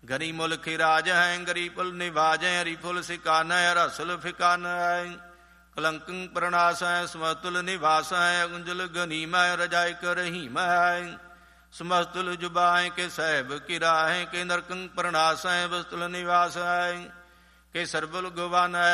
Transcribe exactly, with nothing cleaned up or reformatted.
ਗਰੀ ਮੁਲਖ ਰਾਜ ਹੈ, ਗਰੀ ਪੁਲ ਨਿਵਾਜ ਹੈ, ਹਰੀ ਫੁਲ ਸਿਕਾਨ ਹੈ, ਰਸੁਲ ਫਿਕਾਨ ਹੈ, ਕਲੰਕੰ ਪ੍ਰਣਾਸ ਹੈ, ਸਮਤੁਲ ਨਿਵਾਸ ਹੈ, ਗੁੰਜਲ ਗਨੀਮ ਹੈ, ਰਜਾਇਕ ਰਹੀਮ ਹੈ, ਸਮਸਤੁਲ ਜੁਬਾਏ ਕੇ ਸਹਿਬ ਕੀ ਰਾਹੇ, ਕੇ ਨਰਕੰ ਪ੍ਰਣਾਸ ਹੈ, ਵਸਤੁਲ ਨਿਵਾਸ ਹੈ, ਕੇ ਸਰਬੁਲ ਗਵਾਨ ਹੈ,